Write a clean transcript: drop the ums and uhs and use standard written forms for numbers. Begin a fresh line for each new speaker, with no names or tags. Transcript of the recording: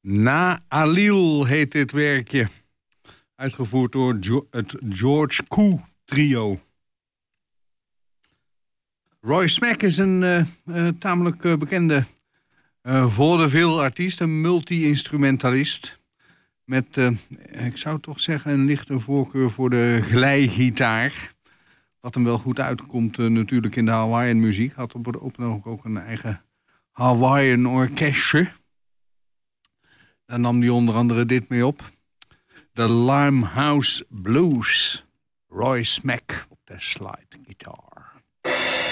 Na Alil heet dit werkje. Uitgevoerd door het George Koo trio. Roy Smack is een tamelijk bekende vaudeville artiest. Een multi-instrumentalist. Met, ik zou toch zeggen, een lichte voorkeur voor de glijgitaar. Wat hem wel goed uitkomt natuurlijk in de Hawaiian muziek. Had op het ogenblik ook een eigen Hawaiian orkestje. Daar nam hij onder andere dit mee op. De Limehouse Blues. Roy Smack op de slide guitar.